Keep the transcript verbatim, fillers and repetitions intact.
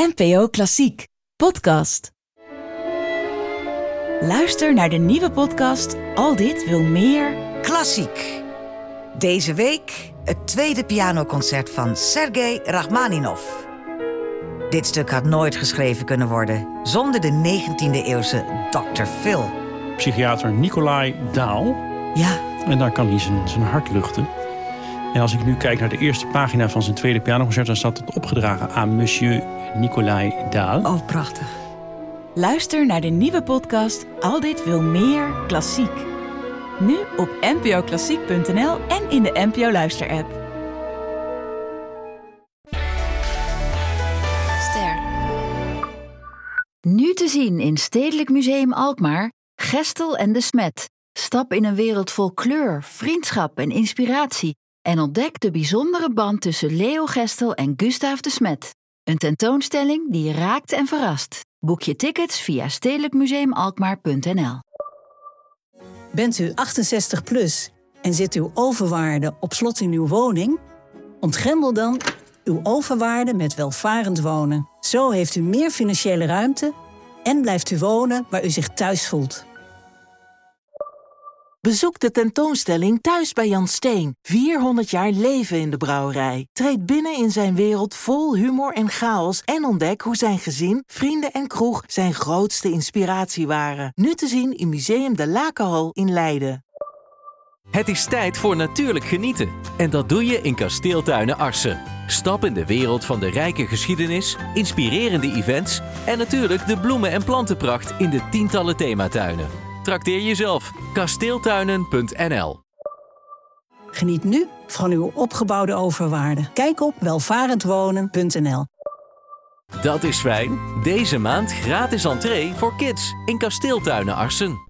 N P O Klassiek podcast. Luister naar de nieuwe podcast Al dit wil meer Klassiek. Deze week het tweede pianoconcert van Sergei Rachmaninov. Dit stuk had nooit geschreven kunnen worden zonder de negentiende-eeuwse dokter Phil. Psychiater Nicolai Daal. Ja. En daar kan hij zijn, zijn hart luchten. En als ik nu kijk naar de eerste pagina van zijn tweede pianoconcert, dan staat het opgedragen aan monsieur Nicolai Daal. Oh, prachtig. Luister naar de nieuwe podcast Al dit wil meer Klassiek. Nu op n p o klassiek punt n l en in de N P O Luister-app. Ster. Nu te zien in Stedelijk Museum Alkmaar, Gestel en de Smet. Stap in een wereld vol kleur, vriendschap en inspiratie en ontdek de bijzondere band tussen Leo Gestel en Gustaaf de Smet. Een tentoonstelling die je raakt en verrast. Boek je tickets via stedelijk museum alkmaar punt n l. Bent u achtenzestig plus en zit uw overwaarde op slot in uw woning? Ontgrendel dan uw overwaarde met welvarend wonen. Zo heeft u meer financiële ruimte en blijft u wonen waar u zich thuis voelt. Bezoek de tentoonstelling Thuis bij Jan Steen. vierhonderd jaar leven in de brouwerij. Treed binnen in zijn wereld vol humor en chaos en ontdek hoe zijn gezin, vrienden en kroeg zijn grootste inspiratie waren. Nu te zien in Museum de Lakenhal in Leiden. Het is tijd voor natuurlijk genieten. En dat doe je in Kasteeltuinen Arsen. Stap in de wereld van de rijke geschiedenis, inspirerende events en natuurlijk de bloemen- en plantenpracht in de tientallen thematuinen. Trakteer jezelf. kasteeltuinen punt n l. Geniet nu van uw opgebouwde overwaarde. Kijk op welvarendwonen punt n l. Dat is fijn. Deze maand gratis entree voor kids in Kasteeltuinen Arsen.